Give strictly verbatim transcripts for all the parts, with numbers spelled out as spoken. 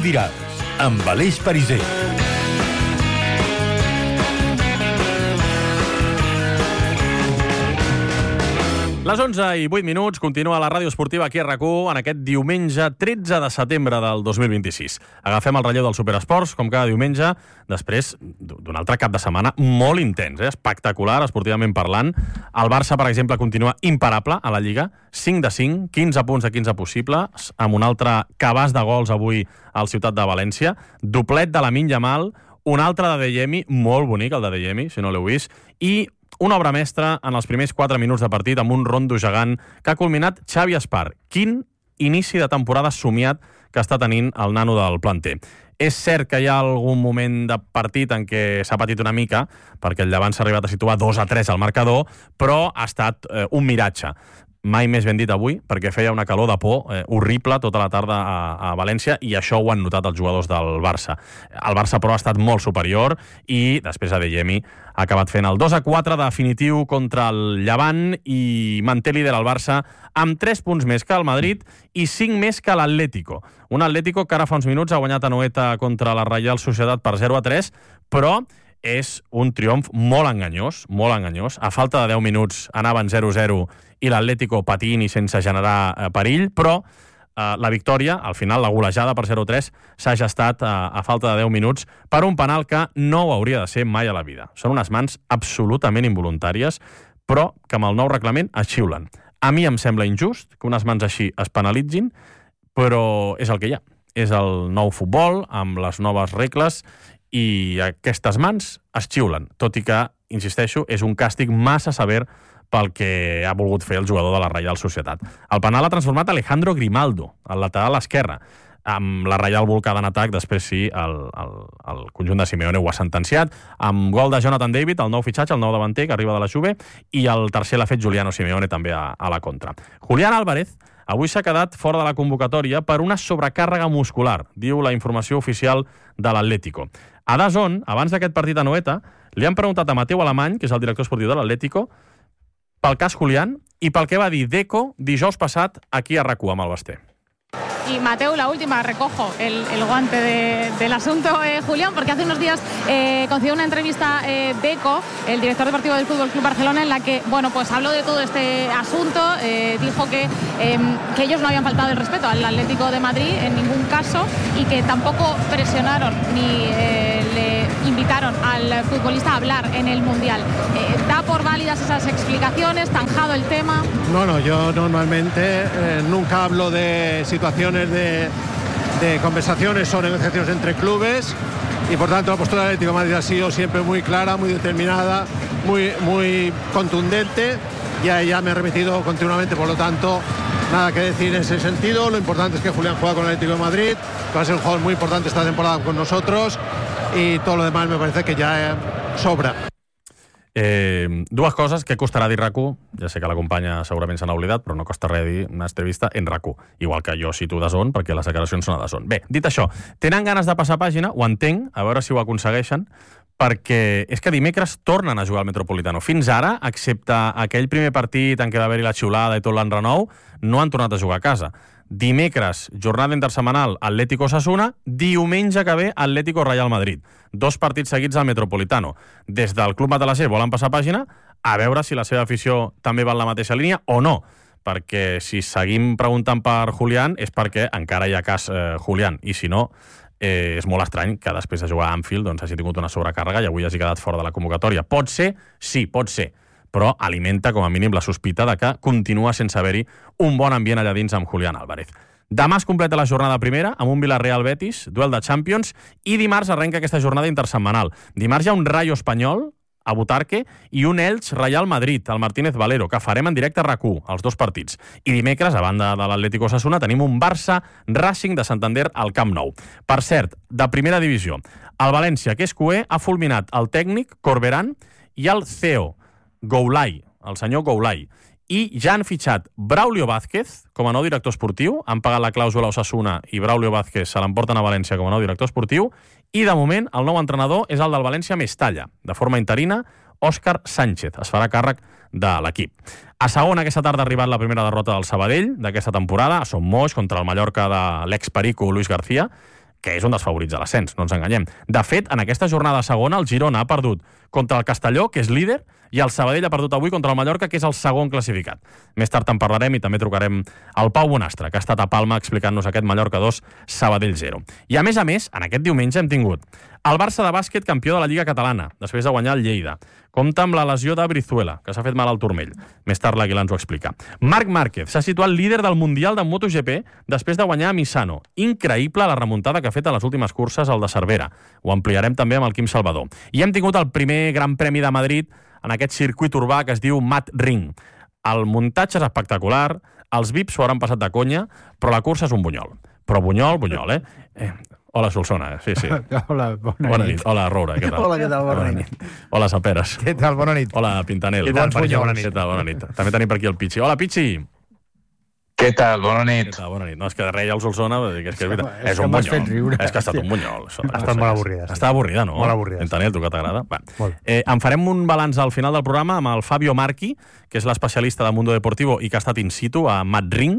diràs, amb Aleix Pariser. Les onze i vuit minuts, continua la ràdio esportiva aquí a RAC u en aquest diumenge tretze de setembre del dos mil vint-i-sis. Agafem el relleu del Superesports, com cada diumenge, després d'un altre cap de setmana molt intens, eh? espectacular, esportivament parlant. El Barça, per exemple, continua imparable a la Lliga, cinc de cinc, quinze punts de quinze possibles, amb un altre cabàs de gols avui al Ciutat de València, doblet de Lamine Yamal, un altre de Adeyemi, molt bonic el de Adeyemi, si no l'heu vist, i una obra mestra en els primers quatre minuts de partit amb un rondo gegant que ha culminat Xavi Espar. Quin inici de temporada somiat que està tenint el nano del planter. És cert que hi ha algun moment de partit en què s'ha patit una mica, perquè el Llevant s'ha arribat a situar dos a tres al marcador, però ha estat eh, un miratge. Mai més ben dit avui, perquè feia una calor de por eh, horrible tota la tarda a, a València, i això ho han notat els jugadors del Barça. El Barça, però, ha estat molt superior, i després Adeyemi ha acabat fent el dos a quatre definitiu contra el Llevant i manté líder el Barça amb tres punts més que el Madrid i cinc més que l'Atlético. Un Atlético que ara fa uns minuts ha guanyat a Noeta contra la Reial Societat per zero a tres, però és un triomf molt enganyós, molt enganyós. A falta de deu minuts anaven zero a zero i l'Atlético patint i sense generar eh, perill, però eh, la victòria, al final la golejada per zero a tres, s'ha gestat eh, a falta de deu minuts per un penal que no ho hauria de ser mai a la vida. Són unes mans absolutament involuntàries, però que amb el nou reglament es xiulen. A mi em sembla injust que unes mans així es penalitzin, però és el que hi ha. És el nou futbol, amb les noves regles, i aquestes mans es xiulen, tot i que, insisteixo, és un càstig massa sever pel que ha volgut fer el jugador de la Reial Societat. El penal l'ha transformat Alejandro Grimaldo, al lateral esquerre, amb la Reial volcada en atac. Després sí, el, el, el conjunt de Simeone ho ha sentenciat, amb gol de Jonathan David, el nou fitxatge, el nou davanter que arriba de la Juve, i el tercer l'ha fet Giuliano Simeone també a, a la contra. Julián Álvarez avui s'ha quedat fora de la convocatòria per una sobrecàrrega muscular, diu la informació oficial de l'Atlético. A DAZN, abans d'aquest partit a Noeta, li han preguntat a Mateu Alemany, que és el director esportiu de l'Atlético, pel cas Julián i pel que va dir Deco dijous passat aquí a RAC u amb el Basté. Y Mateu, la última, recojo el, el guante de, del asunto, eh, Julián, porque hace unos días eh, concedió una entrevista eh, Deco, el director deportivo del Fútbol Club Barcelona, en la que, bueno, pues habló de todo este asunto, eh, dijo que, eh, que ellos no habían faltado el respeto al Atlético de Madrid en ningún caso y que tampoco presionaron ni eh, le invitaron al futbolista a hablar en el Mundial. Eh, ¿Da por válidas esas explicaciones? ¿Zanjado el tema? No, no, yo normalmente eh, nunca hablo de situaciones De, de conversaciones o negociaciones entre clubes, y por tanto la postura del Atlético de Madrid ha sido siempre muy clara, muy determinada, muy, muy contundente, y a ella me he remitido continuamente. Por lo tanto, nada que decir en ese sentido. Lo importante es que Julián juega con el Atlético de Madrid, que va a ser un jugador muy importante esta temporada con nosotros, y todo lo demás me parece que ya eh, sobra. Eh, dues coses que costarà dir RAC u. Ja sé que la companya segurament se n'ha oblidat, però no costa res dir una entrevista en RAC u. Igual que jo cito DAZN, perquè les declaracions són a DAZN. Bé, dit això, tenen ganes de passar pàgina, ho entenc, a veure si ho aconsegueixen, perquè és que dimecres tornen a jugar al Metropolitano. Fins ara, excepte aquell primer partit en què va haver-hi la xiulada i tot l'enrenou, no han tornat a jugar a casa. Dimecres, jornada intersetmanal, Atlético-Osasuna, diumenge que ve, Atlético-Real Madrid. Dos partits seguits al Metropolitano. Des del Club Matalassé volen passar pàgina, a veure si la seva afició també va en la mateixa línia o no, perquè si seguim preguntant per Julián és perquè encara hi ha cas eh, Julián, i si no, eh, és molt estrany que després de jugar a Anfield doncs, hagi tingut una sobrecàrrega i avui hagi quedat fora de la convocatòria. Pot ser? Sí, pot ser. Però alimenta com a mínim la sospita de que continua sense haver-hi un bon ambient allà dins amb Julián Álvarez. Demà es completa la jornada primera amb un Villarreal-Betis, duel de Champions, i dimarts arrenca aquesta jornada intersetmanal. Dimarts hi ha un Rayo Espanyol a Butarque i un Elx-Real Madrid, al Martínez Valero, que farem en directe a RAC u, els dos partits. I dimecres, a banda de l'Atlético Osasuna, tenim un Barça-Racing de Santander al Camp Nou. Per cert, de primera divisió, el València, que és cué, ha fulminat el tècnic Corberán i el C E O, Goulay, el senyor Goulay, i ja han fitxat Braulio Vázquez com a nou director esportiu, han pagat la clàusula a Osasuna i Braulio Vázquez se l'emporten a València com a nou director esportiu, i de moment el nou entrenador és el del València Mestalla, de forma interina, Òscar Sánchez, es farà càrrec de l'equip. A segona, aquesta tarda ha arribat la primera derrota del Sabadell d'aquesta temporada, a Son Moix, contra el Mallorca de l'ex-Perico Luis García, que és un dels favorits de l'ascens, no ens enganyem. De fet, en aquesta jornada segona, el Girona ha perdut contra el Castelló, que és líder, i el Sabadell ha perdut avui contra el Mallorca, que és el segon classificat. Més tard en parlarem i també trucarem al Pau Bonastre, que ha estat a Palma explicant-nos aquest Mallorca dos, Sabadell zero. I a més a més, en aquest diumenge hem tingut el Barça de bàsquet campió de la Lliga Catalana, després de guanyar el Lleida. Compta amb la lesió de Brizuela, que s'ha fet mal al turmell. Més tard l'Aguilar ens ho explica. Marc Márquez s'ha situat líder del Mundial de MotoGP després de guanyar a Misano. Increïble la remuntada que ha fet a les últimes curses al de Cervera. Ho ampliarem també amb el Quim Salvador. I hem tingut el primer Gran Premi de Madrid en aquest circuit urbà que es diu Mad Ring. El muntatge és espectacular, els V I Ps s'ho hauran passat de conya, però la cursa és un bunyol. Però bunyol, bunyol, eh? eh hola, Solsona, sí, sí. Hola, bona, bona nit. nit. Hola, Roura, què tal? Hola, què tal? Bona, bona nit. nit. Hola, Saperes. Què tal? Bona nit. Hola, Pintanel. Què tal, bona nit. Què tal? Bona nit. També tenim per aquí el Pichi. Hola, Pichi. Què tal? Bona nit. Què tal? Bona nit. No, és que reia el Solsona, és que és, que, és, és és un bunyol. És que ha estat sí. un bunyol. Ha estat molt avorrida. Està avorrida, no? Molt avorrida. Pintanel, tu que t'agrada? Eh, en farem un balanç al final del programa amb el Fabio Marchi, que és l'especialista de Mundo Deportivo i que ha estat in situ a Mad Ring,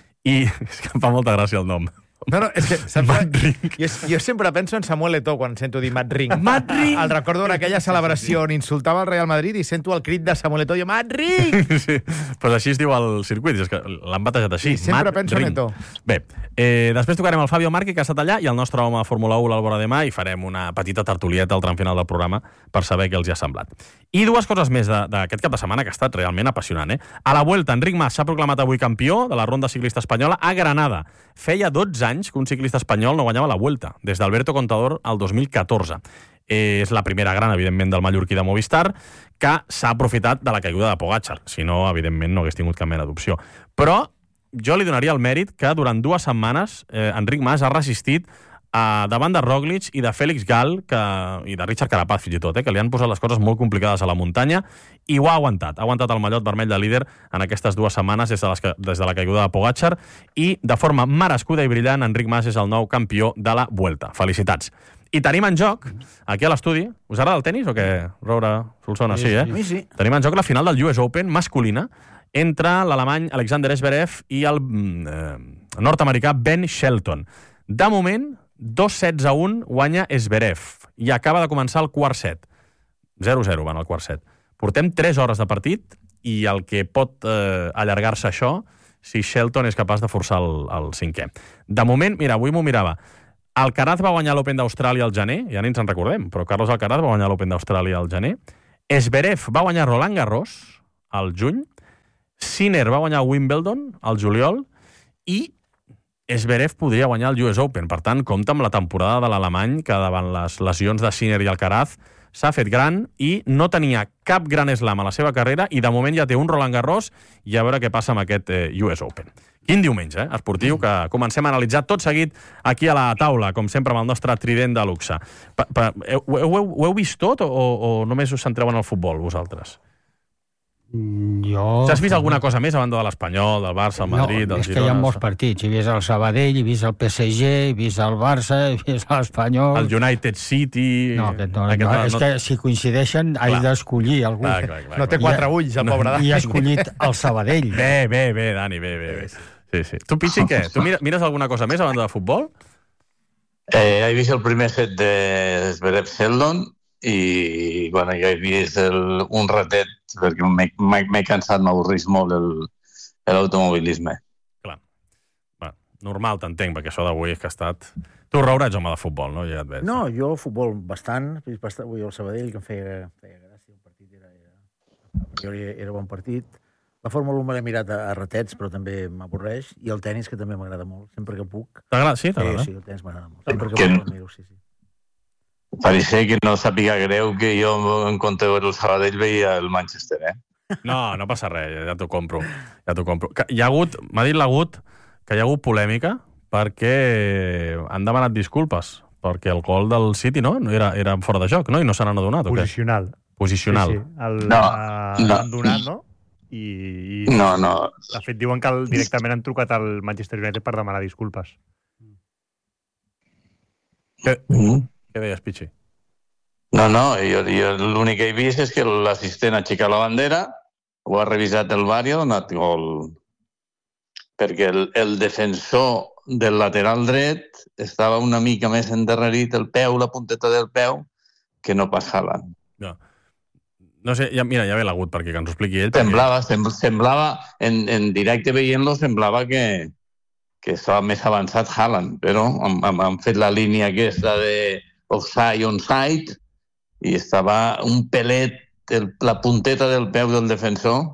i és que em fa molta gràcia el nom. No, no, és que... Saps, Mad Ring. Jo, jo sempre penso en Samuel Eto'o quan sento dir Mad Ring. Mad Ring! El recordo en aquella celebració on insultava el Real Madrid i sento el crit de Samuel Eto'o i jo, Mad Ring! Sí, però així es diu el circuit, és que l'han batejat així. Sí, sempre Mad penso Ring. en Eto'o. Bé, eh, després tocarem el Fabio Marchi, que ha estat allà, i el nostre home de Fórmula u, l'Albora de Mà, i farem una petita tertulieta al tram final del programa per saber què els hi ha semblat. I dues coses més d'aquest cap de setmana que ha estat realment apassionant. Eh? A la Vuelta, Enric Mas s'ha proclamat avui campió de la ronda ciclista espanyola a Granada. Feia dotze anys que un ciclista espanyol no guanyava la Vuelta, des d'Alberto Contador al dos mil catorze. És la primera gran, evidentment, del mallorquí de Movistar, que s'ha aprofitat de la caiguda de Pogačar. Si no, evidentment, no hagués tingut cap mena d'opció. Però jo li donaria el mèrit que durant dues setmanes eh, Enric Mas ha resistit Uh, davant de Roglic i de Félix Gal que, i de Richard Carapaz, fins i tot, eh, que li han posat les coses molt complicades a la muntanya, i ho ha aguantat. Ha aguantat el mallot vermell de líder en aquestes dues setmanes des de, les, des de la caiguda de Pogačar, i de forma merescuda i brillant, Enric Mas és el nou campió de la Vuelta. Felicitats. I tenim en joc, aquí a l'estudi, us agrada el tenis o què? Roura, Solsona, sí, eh? Sí, sí. Tenim en joc la final del U S Open masculina entre l'alemany Alexander Zverev i el eh, nord-americà Ben Shelton. De moment, dos sets a un guanya Zverev i acaba de començar el quart set. zero a zero van al quart set. Portem tres hores de partit i el que pot eh, allargar-se això si Shelton és capaç de forçar el, el cinquè. De moment, mira, avui m'ho mirava. Alcaraz va guanyar l'Open d'Austràlia al gener, ja ni ens en recordem, però Carlos Alcaraz va guanyar l'Open d'Austràlia al gener. Zverev va guanyar Roland Garros al juny. Sinner va guanyar Wimbledon al juliol i Zverev podria guanyar el U S Open. Per tant, compta amb la temporada de l'alemany que davant les lesions de Sinner i Alcaraz s'ha fet gran i no tenia cap gran slam a la seva carrera i de moment ja té un Roland Garros i a veure què passa amb aquest eh, U S Open. Quin diumenge, eh, esportiu, que comencem a analitzar tot seguit aquí a la taula, com sempre amb el nostre trident de luxe. Pa, pa, heu, heu, ho heu vist tot o, o només us centreu en el futbol, vosaltres? Jo... Has vist alguna cosa més a banda de l'Espanyol, del Barça, el Madrid, no, del Girona? és que hi ha molts partits. He vist el Sabadell, he vist el P S G, he vist el Barça, he vist l'Espanyol... El United City... No, aquest no, aquest no, no, és no... que si coincideixen he d'escollir algú. Clar, clar, clar, No té quatre ulls, el pobre Dani. I he escollit el Sabadell. Bé, bé, bé, Dani, bé, bé. bé. Sí, sí. Tu, Pichi, què? Tu mires, mires alguna cosa més a banda de futbol? Eh, he vist el primer set de Zverev Sheldon i bueno, ja he vist el, un ratet perquè m'he cansat, m'avorrís molt l'automobilisme. Clar. Va, normal, t'entenc, perquè això d'avui és que ha estat... Tu, Roura, ets home de futbol, no? Ja et veig. No, jo futbol bastant, bastant avui el Sabadell, que em feia, feia gràcia, el partit era, era, era bon partit. La Fórmula u me l'he mirat a, a ratets, però també m'avorreix, i el tenis, que també m'agrada molt, sempre que puc. T'agrada? Sí, t'agrada? Sí, sí, el tenis m'agrada molt. Sempre que, que puc el miro, sí, sí. Pareixia que no sàpiga greu que jo, en compte de veure el Sabadell, veia el Manchester, eh? No, no passa res, ja t'ho compro. Ja t'ho compro. Hi ha hagut, m'ha dit l'Agut, que hi ha hagut polèmica perquè han demanat disculpes, perquè el gol del City, no? Era, era fora de joc, no? I no se n'han adonat, o què? Posicional. Posicional. Sí, sí. El, no, uh, no. Han donat, no? I, i no, no. De fet, diuen que el, directament han trucat al Manchester United per demanar disculpes. Què, mm. què deies, Pichi? No, no, jo, jo l'únic que he vist és que l'assistent ha aixecat la bandera, ho ha revisat el V A R i ha donat gol. Perquè el, el defensor del lateral dret estava una mica més endarrerit el peu, la punteta del peu, que no pas Haaland. No. No sé, ja, mira, ja ve l'agut perquè que ens ho expliqui ell. Semblava, perquè... semblava en, en directe veient-lo, semblava que, que estava més avançat Haaland, però han, han fet la línia aquesta de offside, onside, i estava un pelet, el, la punteta del peu del defensor,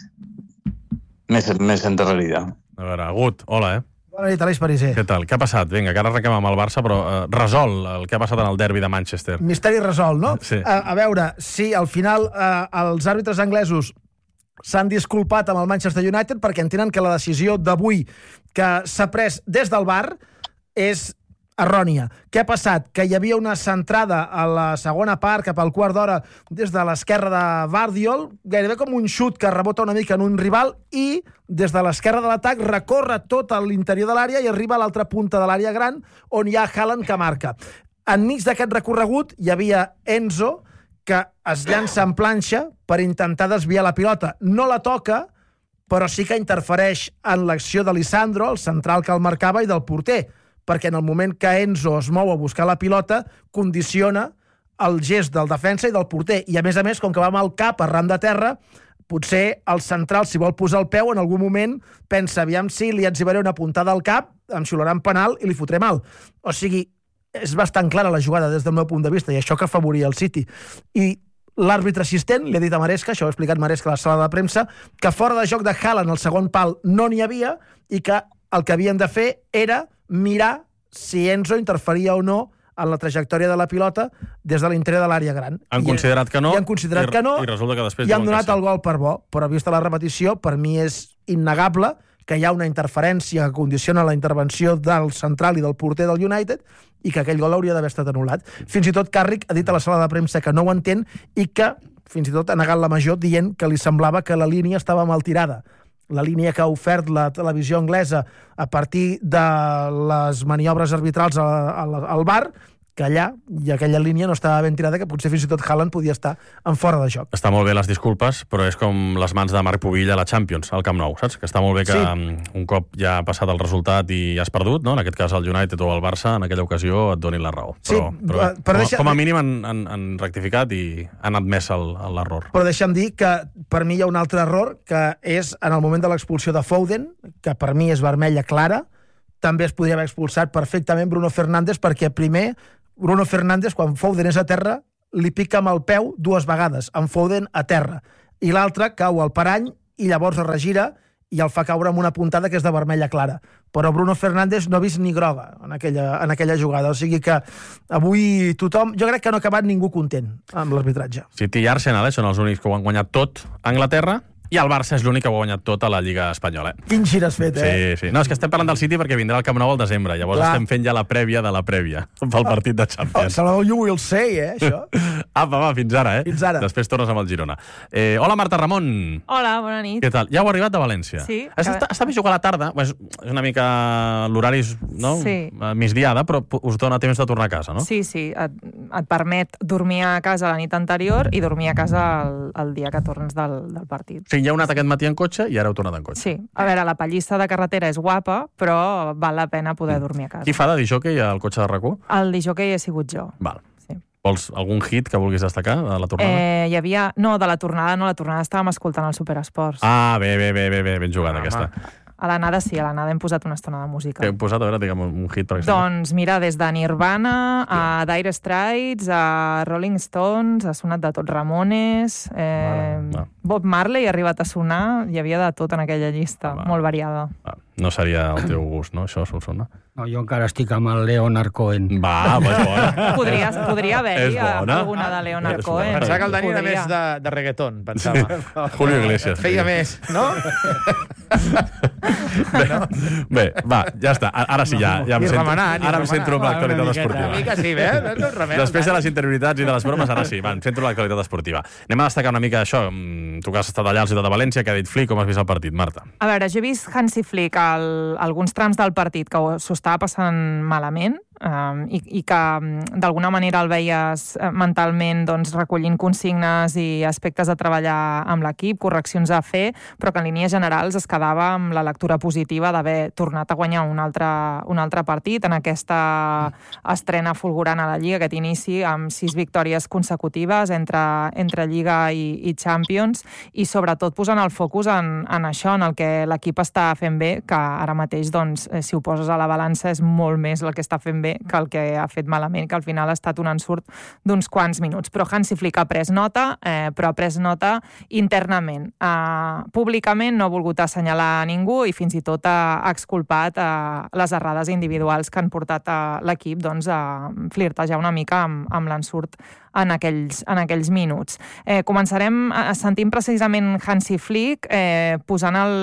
més, més endarrerida. A veure, Agut, hola, eh? Bona nit, Aleix Pariser. Què tal? Què ha passat? Vinga, que ara arrenquem amb el Barça, però eh, resol el que ha passat en el derbi de Manchester. Misteri resolt, no? Sí. A, a veure, sí, al final eh, els àrbitres anglesos s'han disculpat amb el Manchester United perquè entenen que la decisió d'avui que s'ha pres des del V A R és errònia. Què ha passat? Que hi havia una centrada a la segona part, cap al quart d'hora, des de l'esquerra de Vardiol, gairebé com un xut que rebota una mica en un rival, i des de l'esquerra de l'atac recorre tot a l'interior de l'àrea i arriba a l'altra punta de l'àrea gran, on hi ha Haaland que marca. Enmig d'aquest recorregut hi havia Enzo, que es llança en planxa per intentar desviar la pilota. No la toca, però sí que interfereix en l'acció de Lisandro, el central que el marcava, i del porter, perquè en el moment que Enzo es mou a buscar la pilota, condiciona el gest del defensa i del porter. I, a més a més, com que va amb el cap arran de terra, potser el central, si vol posar el peu, en algun moment pensa, aviam si li etzibaré una puntada al cap, em xiularan penal i li fotré mal. O sigui, és bastant clara la jugada des del meu punt de vista, i això que afavoria el City. I l'àrbitre assistent li ha dit a Maresca, això ho ha explicat Maresca a la sala de premsa, que fora de joc de Haaland al segon pal no n'hi havia i que el que havien de fer era mirar si Enzo interferia o no en la trajectòria de la pilota des de l'interior de l'àrea gran. Han I, considerat que no, i han considerat i, que no, i resulta que després i han donat sí. el gol per bo, però vista la repetició, per mi és innegable que hi ha una interferència que condiciona la intervenció del central i del porter del United i que aquell gol hauria d'haver estat anul·lat. Fins i tot Carrick ha dit a la sala de premsa que no ho entén i que fins i tot ha negat la major dient que li semblava que la línia estava mal tirada. La línia que ha ofert la televisió anglesa a partir de les maniobres arbitrals al, al V A R, que allà i aquella línia no estava ben tirada, que potser fins i tot Haaland podia estar en fora de joc. Està molt bé les disculpes, però és com les mans de Marc Pubill a la Champions, al Camp Nou, saps? Que està molt bé que sí. Un cop ja ha passat el resultat i has perdut, no? En aquest cas el United o el Barça, en aquella ocasió et donin la raó. Sí, però, però, però com, deixa... com a mínim han, han, han rectificat i han admès l'error. Però deixa'm dir que per mi hi ha un altre error, que és en el moment de l'expulsió de Foden, que per mi és vermella clara. També es podria haver expulsat perfectament Bruno Fernández, perquè primer Bruno Fernández, quan Foden és a terra, li pica amb el peu dues vegades, amb Foden a terra. I l'altre cau al parany i llavors es regira i el fa caure amb una puntada que és de vermella clara. Però Bruno Fernández no ha vist ni groga en aquella, en aquella jugada. O sigui que avui tothom... Jo crec que no ha acabat ningú content amb l'arbitratge. City i Arsenal eh, són els únics que ho han guanyat tot a Anglaterra, i el Barça és l'únic que ho ha guanyat tot a la Lliga Espanyola. Eh? Quin gir has fet, eh? Sí, sí. No, és que estem parlant del City perquè vindrà al Camp Nou al desembre. Llavors Clar. estem fent ja la prèvia de la prèvia pel partit de Champions. Oh, Salvador, you will say, eh, això? Apa, va, fins ara, eh? Fins ara. Després tornes amb el Girona. Eh, hola, Marta Ramon. Hola, bona nit. Què tal? Ja heu arribat de València? Sí. Has que... estat bé jugar a la tarda? És una mica l'horari, no? Sí. Migdiada, però us dona temps de tornar a casa, no? Sí, sí. Et, et permet dormir a casa la nit anterior i dormir a casa el, el dia que tornes del, del partit. Sí, ja heu anat aquest matí en cotxe i ara heu tornat en cotxe. Sí. A veure, la pallissa de carretera és guapa, però val la pena poder dormir a casa. Qui fa de disjockey al cotxe de RAC u? El disjockey he sigut jo. Val. Sí. Vols algun hit que vulguis destacar de la tornada? Eh, hi havia... No, de la tornada no, la tornada estàvem escoltant el Superesports. Ah, bé, bé, bé, bé, bé ben jugat, ah, aquesta. A l'anada sí, a l'anada hem posat una estona de música. Què heu posat? A veure, digue'm un hit, per exemple. Doncs mira, des de Nirvana a Dire Straits, a Rolling Stones, ha sonat de tot, Ramones, eh, vale, no. Bob Marley ha arribat a sonar, hi havia de tot en aquella llista, va. Molt variada. Va. No seria el teu gust, no, això, Solsona? No, jo encara estic amb el Leonard Cohen. Va, és bona. Podria, podria haver-hi alguna de Leonard és Cohen. Pensava que el Dani era més de, de reggaeton, pensava. Julio Iglesias. Feia més, no? Bé, bé, va, ja està. Ara sí, ja, ja em centro, remenant, ara em centro en l'actualitat esportiva. Una mica sí, bé, no remenes. Després de les interioritats i de les bromes, ara sí, va, em centro en l'actualitat esportiva. Anem a destacar una mica això. Tu que has estat allà al Ciutat de València, que ha dit Flick, com has vist el partit, Marta? A veure, jo he vist Hansi Flick al, alguns trams del partit que s'ho estava passant malament, eh, i, i que d'alguna manera el veies mentalment doncs, recollint consignes i aspectes a treballar amb l'equip, correccions a fer, però que en línies generals es quedava amb la lectura positiva d'haver tornat a guanyar un altre, un altre partit en aquesta estrena fulgurant a la Lliga, aquest inici amb sis victòries consecutives entre, entre Lliga i, i Champions, i sobretot posant el focus en, en això, en el que l'equip està fent bé, que ara mateix, doncs, si ho poses a la balança, és molt més el que està fent bé que el que ha fet malament, que al final ha estat un ensurt d'uns quants minuts. Però Hansi Flick ha pres nota, eh, però ha pres nota internament. Eh, públicament no ha volgut assenyalar a ningú i fins i tot ha, ha exculpat eh, les errades individuals que han portat a l'equip doncs, a flirtejar una mica amb, amb l'ensurt en aquells, en aquells minuts. Eh, començarem sentint precisament Hansi Flick eh, posant el,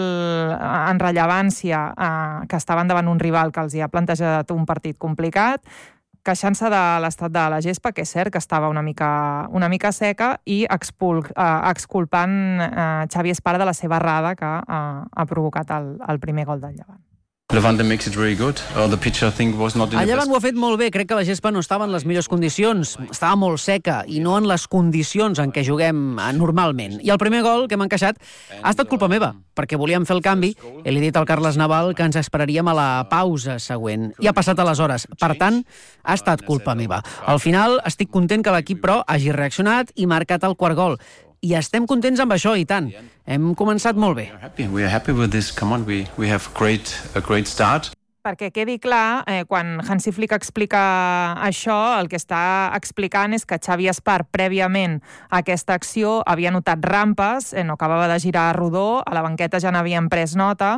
en rellevància eh, que estaven davant un rival que els hi ha plantejat un partit complicat, queixant-se de l'estat de la gespa, que és cert que estava una mica, una mica seca, i expul, eh, exculpant eh, Xavi Espart de la seva errada que eh, ha provocat el, el primer gol del Llevant. Levante makes it very good. Uh, the pitch, I think, was not in the El Llevant best. ho ha fet molt bé. Crec que la gespa no estava en les millors condicions. Estava molt seca i no en les condicions en què juguem normalment. I el primer gol que hem encaixat ha estat culpa meva, perquè volíem fer el canvi i li he dit al Carles Naval que ens esperaríem a la pausa següent. I ha passat aleshores. Per tant, ha estat culpa meva. Al final, estic content que l'equip, però, hagi reaccionat i marcat el quart gol. I estem contents amb això, i tant. Hem començat molt bé. We are happy with this. Come on, we, we have great, a great start. Perquè quedi clar, eh, quan Hansi Flick explica això, el que està explicant és que Xavi Espart, prèviament a aquesta acció, havia notat rampes, eh, no acabava de girar a rodó, a la banqueta ja n'havien pres nota,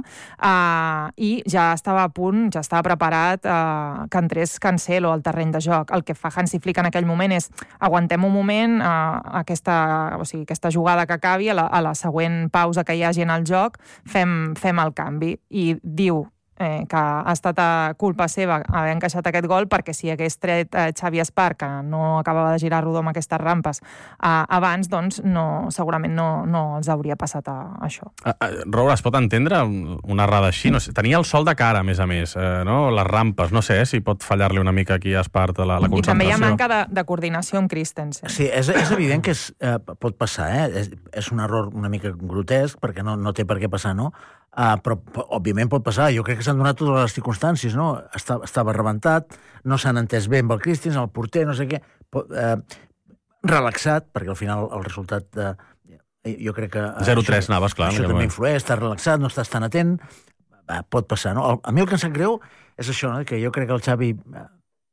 eh, i ja estava a punt, ja estava preparat eh, que entrés Cancelo al terreny de joc. El que fa Hansi Flick en aquell moment és aguantem un moment, eh, aquesta, o sigui, aquesta jugada que acabi, a la, a la següent pausa que hi hagi en el joc, fem, fem el canvi. I diu Eh, que ha estat a culpa seva haver encaixat aquest gol, perquè si hagués tret eh, Xavi Espart, que no acabava de girar rodó amb aquestes rampes eh, abans, doncs no, segurament no, no els hauria passat a, a això. Uh, uh, Roura, es pot entendre una errada així? No sé, tenia el sol de cara, a més a més, eh, no? Les rampes, no sé eh, si pot fallar-li una mica aquí a Espart la, la concentració. I també hi ha manca de, de coordinació amb Christensen. Sí, és, és evident que és, eh, pot passar, eh? És, és un error una mica grotesc, perquè no, no té per què passar, no? Uh, però, òbviament, pot passar. Jo crec que s'han donat totes les circumstàncies, no? Estava, estava rebentat, no s'han entès bé amb el Christensen, el porter, no sé què. Pot, uh, relaxat, perquè al final el resultat... Uh, jo crec que... Uh, zero tres anaves, clar. Això també influeix, estàs relaxat, no estàs tan atent. Uh, pot passar, no? El, a mi el que em sap greu és això, no? Que jo crec que el Xavi, uh,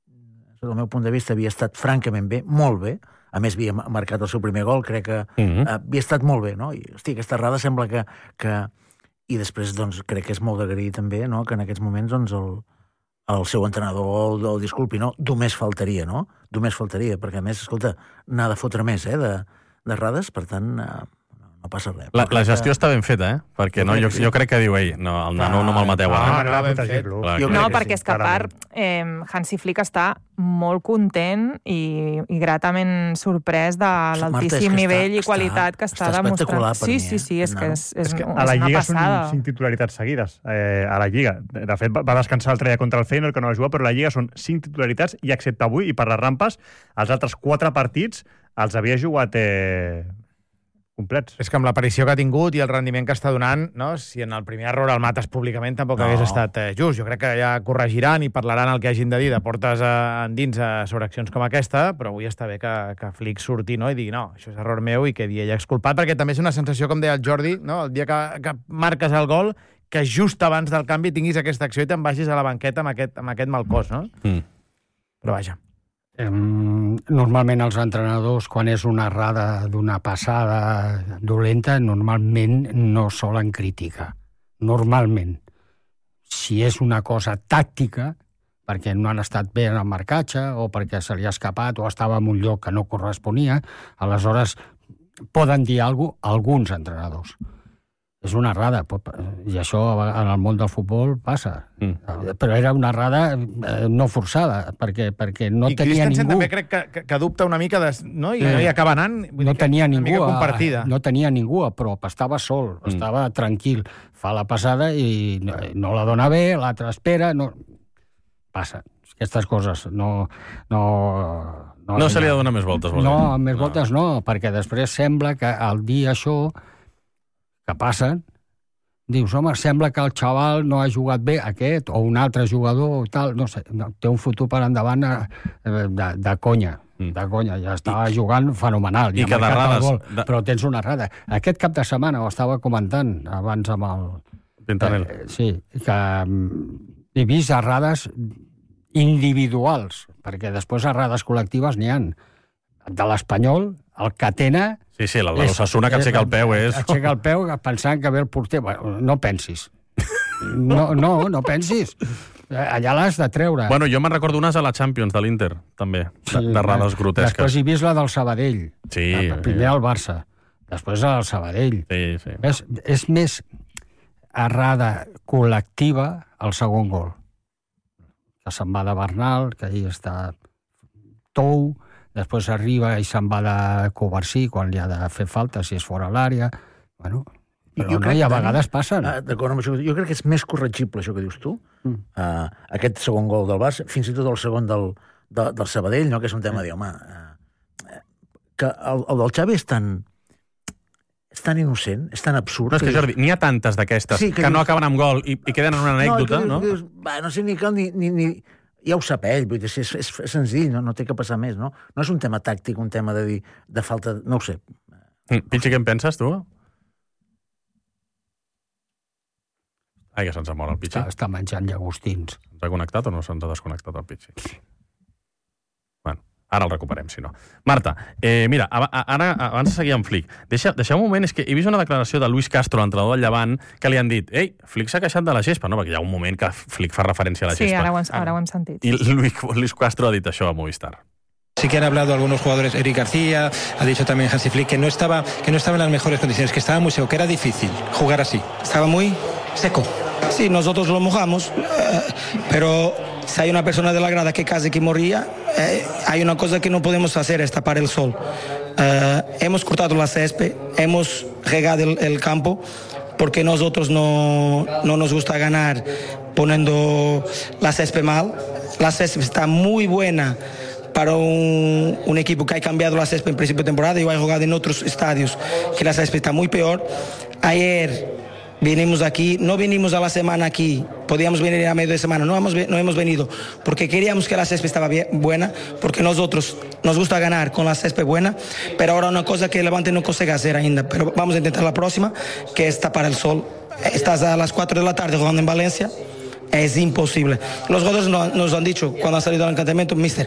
del meu punt de vista, havia estat francament bé, molt bé. A més, havia marcat el seu primer gol, crec que uh, havia estat molt bé, no? I, hosti, aquesta errada sembla que... que I després, doncs, crec que és molt d'agrair també, no?, que en aquests moments, doncs, el, el seu entrenador el, el disculpi, no? Només faltaria, no? Només faltaria, perquè, a més, escolta, n'ha de fotre més, eh, de, d'errades, per tant, eh, no passa res. La, la gestió que... està ben feta, eh? Perquè no, jo, jo crec que diu, ei, no, el nano no me'l mateu ara. Ah, no, ben fet. No, perquè és que a part, eh, Hansi Flick està molt content i, i gratament sorprès de l'altíssim nivell i qualitat que està, està demostrant. Sí, sí, sí, és que és, és, és que és a la Lliga són cinc titularitats seguides. Eh, a la Lliga. De fet, va descansar l'altre dia contra el Feyenoord, que no va jugar, però a la Lliga són cinc titularitats i, excepte avui, i per les rampes, els altres quatre partits els havia jugat... Eh... complets. És que amb l'aparició que ha tingut i el rendiment que està donant, no? Si en el primer error el mates públicament tampoc no. hagués estat eh, just. Jo crec que ja corregiran i parlaran el que hagin de dir de portes a, endins a, sobre accions com aquesta, però avui està bé que, que Flick surti, no?, i digui, no, això és error meu, i que dia ja exculpat, perquè també és una sensació, com deia el Jordi, no?, el dia que, que marques el gol, que just abans del canvi tinguis aquesta acció i te'n vagis a la banqueta amb aquest, amb aquest mal cos, no? Mm. Però vaja. Normalment els entrenadors, quan és una errada d'una passada dolenta, normalment no solen criticar. Normalment. Si és una cosa tàctica, perquè no han estat bé en el marcatge, o perquè se li ha escapat, o estava en un lloc que no corresponia, aleshores poden dir alguna cosa alguns entrenadors. És una errada, i això en el món del futbol passa. Mm. Però era una errada no forçada, perquè, perquè no I tenia ningú... I Christensen també crec que, que, que dubta una mica, de, no? I, eh, no hi acaba anant. No tenia ningú, a, no tenia ningú a prop, estava sol, mm. estava tranquil. Fa la passada i no, no la dona bé, l'altra espera... No... passen. Aquestes coses no... No, no, no se li ha de donar més voltes. No, més no. voltes no, perquè després sembla que al dir això que passen, dius, home, sembla que el xaval no ha jugat bé, aquest, o un altre jugador, tal, no sé, no, té un futur per endavant de, de, de conya. De conya, ja estava I, jugant fenomenal. I ja que d'errades... Gol, de... Però tens una errada. Aquest cap de setmana ho estava comentant abans amb el... Pintanel. Eh, sí, que he vist errades individuals, perquè després errades col·lectives n'hi ha. De l'Espanyol, el Catena... Sí, sí, el de l'Osasuna que aixeca el peu és... Aixeca el peu pensant que ve el porter. Bueno, no pensis. No, no, no pensis. Allà l'has de treure. Bueno, jo me'n recordo unes a la Champions de l'Inter, també, sí, d'errades grotesques. Després he vist la del Sabadell. Sí. Primer al Barça, després al Sabadell. Sí, sí. És, és més errada col·lectiva el segon gol. Que se'n va de Bernal, que ahir està Tou, després arriba i se'n va de Covarsí, quan li ha de fer falta, si és fora l'àrea. Bueno... Però jo no, i a vegades passen. Uh, D'acord amb això, jo crec que és més corregible, això que dius tu, mm. uh, aquest segon gol del Barça, fins i tot el segon del, de, del Sabadell, no? Que és un tema mm. de dir, home, uh, que el, el del Xavi és tan, és tan innocent, és tan absurd... No, és que, Jordi, n'hi ha tantes d'aquestes sí, que, que no acaben amb gol i, i queden en una anècdota, no? Que dius, no? Va, no sé ni cal ni... ni, ni ja ho sap ell, vull dir, és, és, és senzill, no? No té que passar més, no? No és un tema tàctic, un tema de dir, de falta... No ho sé. Mm. Pitxi, què en penses, tu? Ai, que se'ns ha mort el Pitxi. Està, està menjant llagostins. Se'ns ha connectat o no se'ns ha desconnectat el Pitxi? Bueno, ara el recuperem, si no. Marta, eh, mira, ara, abans de seguir amb Flick, deixa, deixeu un moment, és que he vist una declaració de Luis Castro, l'entrenador del Llevant, que li han dit, ei, Flick s'ha queixat de la gespa, no? Perquè hi ha un moment que Flick fa referència a la gespa. Sí, ara ho hem, ara ho hem sentit. I Luis, Luis Castro ha dit això a Movistar. Sí que han hablado algunos jugadores, Eric García, ha dicho también Hansi Flick, que no estaba, que no estaba en las mejores condiciones, que estaba muy seco, que era difícil jugar así. Estaba muy seco. Sí, nosotros lo mojamos, eh, pero si hay una persona de la grada que casi que moría, eh, hay una cosa que no podemos hacer, es tapar el sol. Eh, hemos cortado la césped, hemos regado el, el campo, porque nosotros no, no nos gusta ganar poniendo la césped mal. La césped está muy buena para un, un equipo que ha cambiado la césped en principio de temporada y ha jugado en otros estadios que la césped está muy peor. Ayer vinimos aquí, no vinimos a la semana aquí, podíamos venir a medio de semana, no hemos, no hemos venido porque queríamos que la césped estaba bien, buena, porque nosotros nos gusta ganar con la césped buena, pero ahora una cosa que el Levante no consigue hacer ainda, pero vamos a intentar la próxima, que es tapar el sol. Estás a las cuatro de la tarde jugando en Valencia, es imposible. Los jugadores nos han dicho cuando han salido al encantamiento, mister,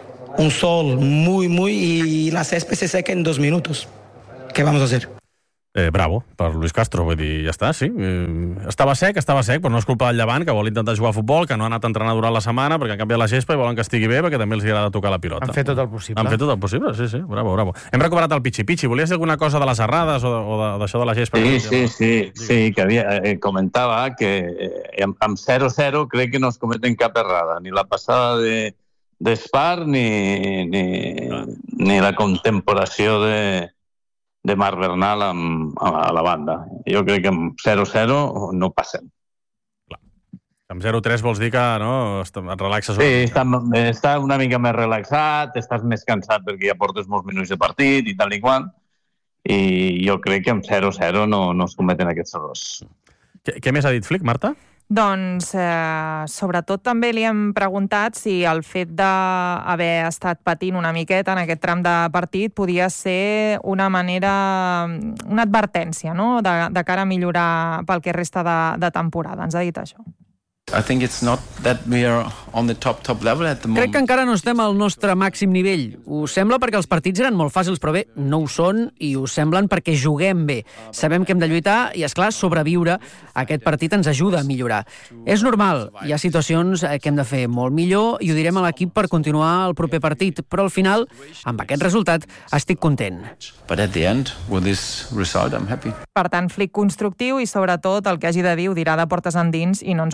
un sol muy, muy, y la césped se seca en dos minutos. ¿Qué vamos a hacer? Eh, bravo, per Luis Castro, vull dir, ja està, sí. Eh, estava sec, estava sec, però no és culpa del Llevant, que vol intentar jugar a futbol, que no ha anat a entrenar durant la setmana perquè han canviat la gespa i volen que estigui bé perquè també els agrada tocar la pilota. Han fet tot el possible. Han fet tot el possible, sí, sí, bravo, bravo. Hem recuperat el Pitxi. Pitxi, volies dir alguna cosa de les errades o, de, o de, d'això de la gespa? Sí, sí, sí, sí, que havia, eh, comentava que eh, amb zero cero crec que no es cometen cap errada, ni la passada de d'Espar ni, ni, ah. ni la contemporació de de Marc Bernal amb, a la banda. Jo crec que amb zero zero no passen. Clar. Amb zero tres vols dir que no, et relaxes una sí, mica. Sí, està una mica més relaxat, estàs més cansat perquè ja portes molts minuts de partit i tal i qual, i jo crec que amb zero zero no, no es cometen aquests errors. Què, què més ha dit Flick, Marta? Doncs, eh, sobretot també li hem preguntat si el fet d'haver estat patint una miqueta en aquest tram de partit podia ser una manera, una advertència, no?, de, de cara a millorar pel que resta de, de temporada. Ens ha dit això. I think it's not that we are on the top, top level at the moment. Crec que encara no estem al nostre màxim nivell. Ho sembla perquè els partits eren molt fàcils, però bé, no ho són i ho semblen perquè juguem bé. Sabem que hem de lluitar i, esclar, sobreviure a aquest partit ens ajuda a millorar. És normal, hi ha situacions que hem de fer molt millor i ho direm a l'equip per continuar el proper partit, però al final, amb aquest resultat, estic content. But at the end, with this result, I'm happy. Per tant, Flick constructiu i, sobretot, el que hagi de dir ho dirà de portes endins i no ens ho explicarà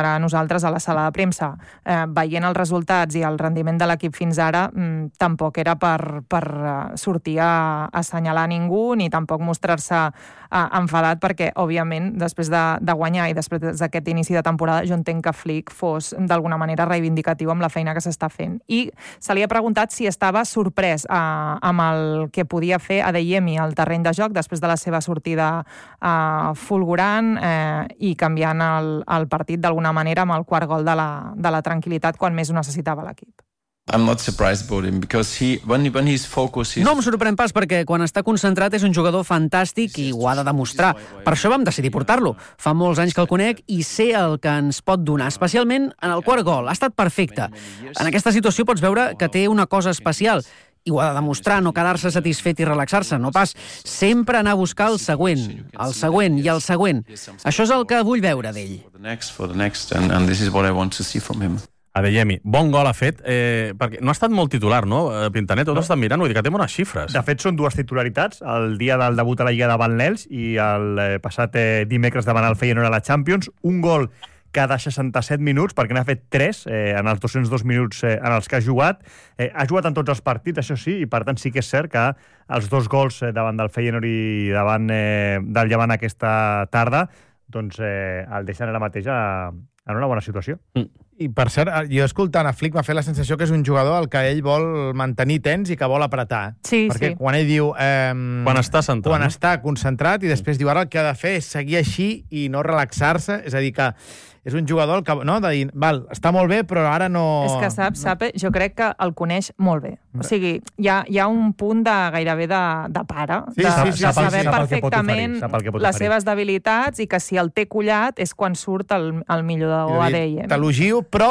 a nosaltres a la sala de premsa. Eh, veient els resultats i el rendiment de l'equip fins ara, mm, tampoc era per, per sortir a, a assenyalar ningú ni tampoc mostrar-se eh, enfadat perquè, òbviament, després de, de guanyar i després d'aquest inici de temporada, jo entenc que Flick fos d'alguna manera reivindicatiu amb la feina que s'està fent. I se li ha preguntat si estava sorprès eh, amb el que podia fer Adeyemi al terreny de joc després de la seva sortida eh, fulgurant eh, i canviant el, el partit d'alguna manera amb el quart gol de la, de la tranquil·litat quan més ho necessitava l'equip. I'm not surprised about him because he when when he's focused he's... No em sorprèn pas perquè quan està concentrat és un jugador fantàstic i ho ha de demostrar. Per això vam decidir portar-lo. Fa molts anys que el conec i sé el que ens pot donar, especialment en el quart gol. Ha estat perfecte. En aquesta situació pots veure que té una cosa especial i ho ha de demostrar, no quedar-se satisfet i relaxar-se, no pas sempre anar a buscar el següent, el següent i el següent. Això és el que vull veure d'ell. For the next, for the next, and, and this is what I want to see from him. Adeyemi, bon gol ha fet, eh, perquè no ha estat molt titular, no, Pintanet? Tot no. Estan mirant, vull dir que té bones xifres. De fet, són dues titularitats, el dia del debut a la Lliga davant l'Elx i el eh, passat eh, dimecres davant el Feyenoord a la Champions. Un gol cada seixanta-set minuts, perquè n'ha fet tres eh, en els dos-cents dos minuts eh, en els que ha jugat. Eh, ha jugat en tots els partits, això sí, i per tant sí que és cert que els dos gols eh, davant del Feyenoord i davant eh, del Llevant aquesta tarda, doncs eh, el deixen ara mateix a, en una bona situació. Mm. I, per cert, jo escoltant a Flick m'ha fet la sensació que és un jugador al que ell vol mantenir tens i que vol apretar. Sí, Perquè sí. quan ell diu... Eh, quan està centrat. Quan no? està concentrat i després diu ara el que ha de fer és seguir així i no relaxar-se. És a dir, que és un jugador que, no, de dir, val, està molt bé, però ara no... És que saps, Sape, jo crec que el coneix molt bé. O sigui, hi ha, hi ha un punt de gairebé de, de pare, Sí, de, sí, sí, de sí, saber sí, sí. perfectament Sap el que pot oferir. les seves debilitats i que si el té collat és quan surt el, el millor de Adeyemi. T'elogio, però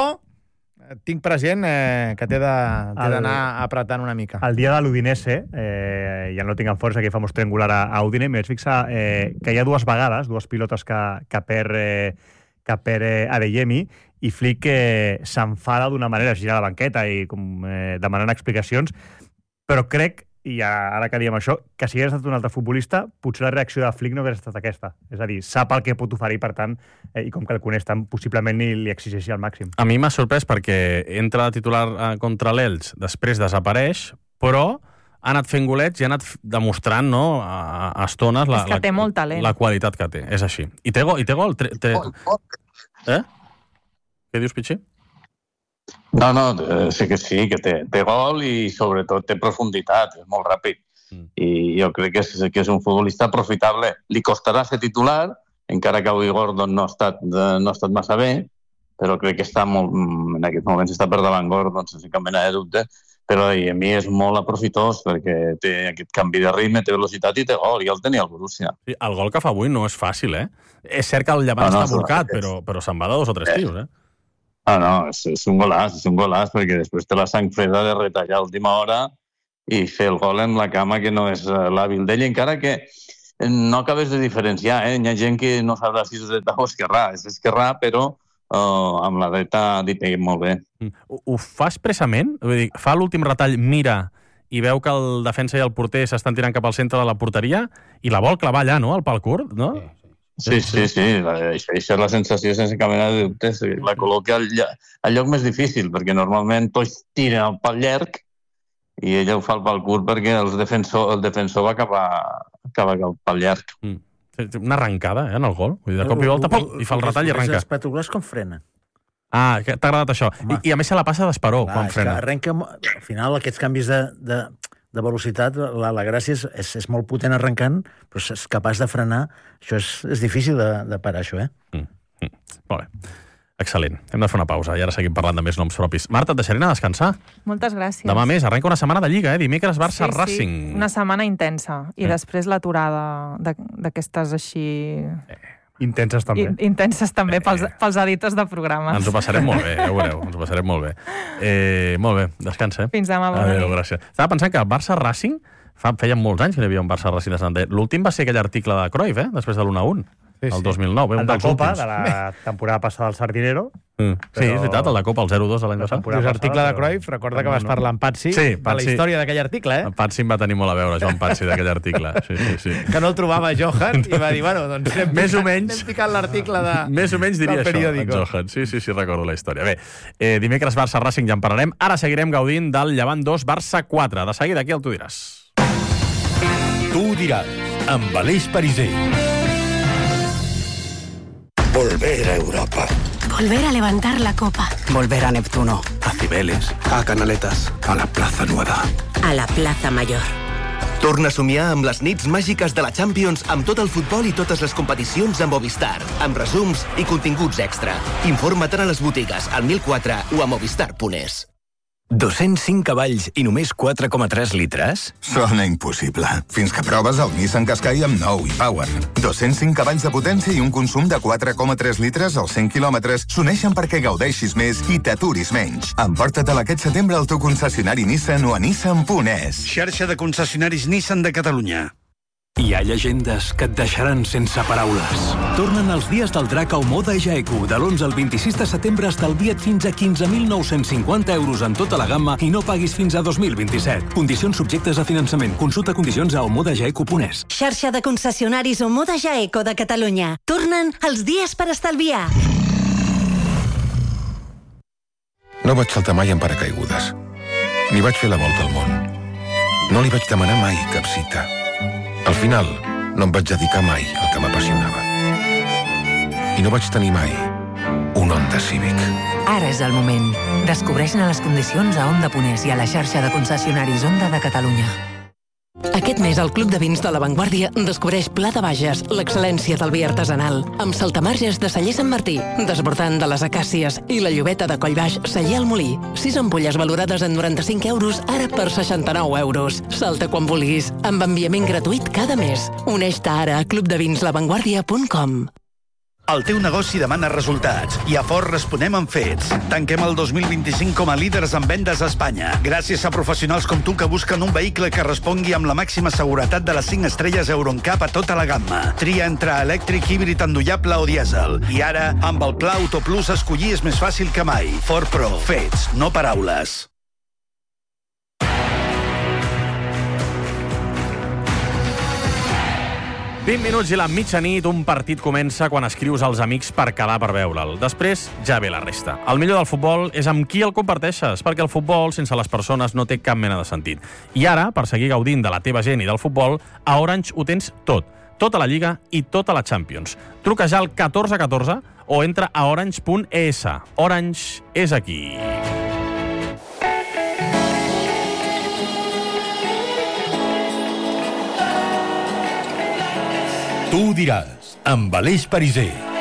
tinc present eh, que té d'anar El- apretant una mica. El dia de l'Udinese, eh, ja no tinc en força, que famós triangular a, a Udine, m'he fixar eh, que hi ha dues vegades, dues pilotes que, que perd, eh, que perd eh, Adeyemi, i Flick eh, s'enfada d'una manera, gira a la banqueta i com, eh, demanant explicacions, però crec, i ara que diem això, que si hagués estat un altre futbolista, potser la reacció de Flick no hagués estat aquesta. És a dir, sap el que pot oferir, per tant, eh, i com que el coneix tant, possiblement ni li exigeixi al màxim. A mi m'ha sorprès perquè entra de titular eh, contra l'Elx, després desapareix, però ha anat fent golets i ha anat f- demostrant, no, a, a estones la, És que té molt talent. la qualitat que té. És així. I té gol? I té gol? Té, té... Eh? Què dius, Pichi? No, no, eh, sí que sí, que té, té gol i sobretot té profunditat, és molt ràpid. Mm. I jo crec que és, que és un futbolista aprofitable. Li costarà ser titular, encara que avui Gordon no ha estat, no ha estat massa bé, però crec que està molt, en aquests moments està per davant Gordon, sense cap mena de dubte, però a mi és molt aprofitós perquè té aquest canvi de ritme, té velocitat i té gol, i el tenia el Borussia. Sí, el gol que fa avui no és fàcil, eh? És cert que el Llevant No, no, està volcat, és- però, però se'n va de dos o tres Eh. tios, eh? Ah, no, és, és un golaç, és un golaç, perquè després té la sang freda de retallar a última hora i fer el gol en la cama, que no és uh, l'hàbil d'ell, encara que no acabes de diferenciar, eh? Hi ha gent que no sabrà si és dreta o esquerrà, és esquerrà, però uh, amb la dreta li peguen molt bé. Ho, ho fa expressament? Vull dir, fa l'últim retall, mira, i veu que el defensa i el porter s'estan tirant cap al centre de la porteria i la vol clavar allà, no?, al pal curt, no? Sí, sí, sí, això, això és la sensació sense cap mena de dubte. La col·loca al, lla- al lloc més difícil, perquè normalment tots tiren el pal llarg i ella ho fa el pal curt perquè els defensor, el defensor va cap, a, cap al pal llarg. Mm. Una arrencada, eh, en el gol. Vull dir, de cop i volta, pum, i fa el retall i arrenca. Els espectaculars com frena. Ah, que t'ha agradat això. I, I a més se la passa d'esperó Clar, quan és que frena. arrenca, mo- al final, aquests canvis de, de, de velocitat, la, la gràcia és, és, és molt potent arrencant, però és capaç de frenar. Això és, és difícil de, de parar, això, eh? Mm. Mm. Molt bé. Excel·lent. Hem de fer una pausa i ara seguim parlant de més noms propis. Marta, et deixaré anar a descansar. Moltes gràcies. Demà més, arrenca una setmana de Lliga, eh? Dimecres Barça Sí, sí, Racing. una setmana intensa. I Eh. després l'aturada de- d'aquestes així... Intenses també. In- intenses també pels, pels editors de programes. Ens ho passarem molt bé, ja ho veureu. Ens ho passarem molt bé. Eh, molt bé, descansa. Eh? Fins demà, bona Adéu, nit. gràcies. Estava pensant que Barça Racing, fa, feien molts anys que hi havia un Barça Racing de Sant Andreu. L'últim va ser aquell article de Cruyff, eh? Després de l'u a un. el dos mil nou. El de Copa, de la temporada passada al Sardinero. Mm. Sí, és veritat, el de Copa, el zero dos de l'any passat. Dius article de Cruyff, recorda que vas parlar amb Patsi sí, de la història d'aquell article, eh? Patsi em va tenir molt a veure, Joan Patsi, d'aquell article. Sí, sí, sí. Que no el trobava Johan i va dir, bueno, doncs anem més picant, o menys, anem picant l'article de, més o menys diria del això, periòdico. en Johan. Sí, sí, sí, recordo la història. Bé, eh, dimecres Barça-Racing ja en parlarem. Ara seguirem gaudint del Llevant dos, Barça quatre. De seguida aquí el Tu diràs. Tu diràs, amb Aleix Pariser. Volver a Europa. Volver a levantar la copa. Volver a Neptuno. A Cibeles. A Canaletas. A la Plaza Nueva. A la Plaza Mayor. Torna a somiar amb les nits màgiques de la Champions amb tot el futbol i totes les competicions a Movistar, amb resums i continguts extra. Informa't a les botigues, al mil quatre o a movistar punt es. dos-cents cinc cavalls i només quatre coma tres litres? Sona impossible. Fins que proves el Nissan Qashqai amb nou i Power. dos-cents cinc cavalls de potència i un consum de quatre coma tres litres als cent quilòmetres s'uneixen perquè gaudeixis més i t'aturis menys. Emporta-te'l aquest setembre al teu concessionari Nissan o a nissan punt es. Xarxa de concessionaris Nissan de Catalunya. Hi ha llegendes que et deixaran sense paraules. Tornen els dies del drac a Omoda Jaeku. De l'onze al vint-i-sis de setembre estalvia't fins a quinze mil nou-cents cinquanta euros en tota la gamma i no paguis fins a dos mil vint-i-set. Condicions subjectes a finançament. Consulta condicions a omoda jaeku punt es. Xarxa de concessionaris Omoda Jaeku de Catalunya. Tornen els dies per estalviar. No vaig saltar mai en paracaigudes. Ni vaig fer la volta al món. No li vaig demanar mai cap cita. Al final, no em vaig dedicar mai al que m'apassionava. I no vaig tenir mai un Honda Civic. Ara és el moment. Descobreix-ne les condicions a Honda punt es i a la xarxa de concessionaris Honda de Catalunya. Aquest mes al Club de Vins de La Vanguardia descobreix Pla de Bages, l'excel·lència del vi artesanal, amb saltamarges de Celler Sant Martí, desbordant de les acàcies i la llobeta de Collbaix, Celler al Molí. Sis ampolles valorades en noranta-cinc euros, ara per seixanta-nou euros. Salta quan vulguis, amb enviament gratuït cada mes. Uneix-te ara a club de vins la vanguardia punt com. El teu negoci demana resultats i a Ford responem amb fets. Tanquem el dos mil vint-i-cinc com a líders en vendes a Espanya, gràcies a professionals com tu que busquen un vehicle que respongui amb la màxima seguretat de les cinc estrelles Euro N C A P a tota la gamma. Tria entre elèctric, híbrid endollable o dièsel. I ara, amb el Pla Auto Plus, escollir és més fàcil que mai. Ford Pro. Fets, no paraules. vint minuts i la mitjanit, un partit comença quan escrius als amics per quedar per veure'l. Després ja ve la resta. El millor del futbol és amb qui el comparteixes, perquè el futbol sense les persones no té cap mena de sentit. I ara, per seguir gaudint de la teva gent i del futbol, a Orange ho tens tot. Tota la Lliga i tota la Champions. Truca ja al catorze catorze o entra a orange punt es. Orange és aquí. Tu diràs, amb Aleix Pariser.